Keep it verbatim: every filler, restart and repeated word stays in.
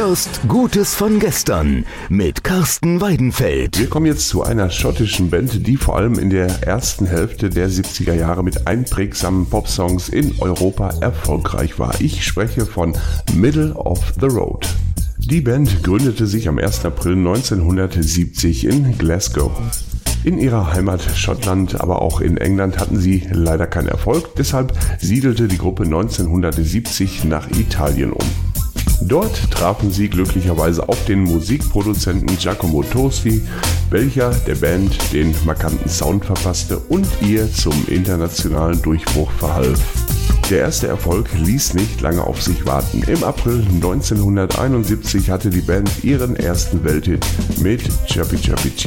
hörst Gutes von gestern mit Carsten Weidenfeld. Wir kommen jetzt zu einer schottischen Band, die vor allem in der ersten Hälfte der siebziger Jahre mit einprägsamen Popsongs in Europa erfolgreich war. Ich spreche von Middle of the Road. Die Band gründete sich am ersten April neunzehnhundertsiebzig in Glasgow. In ihrer Heimat Schottland, aber auch in England hatten sie leider keinen Erfolg, deshalb siedelte die Gruppe neunzehnhundertsiebzig nach Italien um. Dort trafen sie glücklicherweise auf den Musikproduzenten Giacomo Tosti, welcher der Band den markanten Sound verpasste und ihr zum internationalen Durchbruch verhalf. Der erste Erfolg ließ nicht lange auf sich warten. Im April neunzehnhunderteinundsiebzig hatte die Band ihren ersten Welthit mit Chirpy Chirpy Cheep.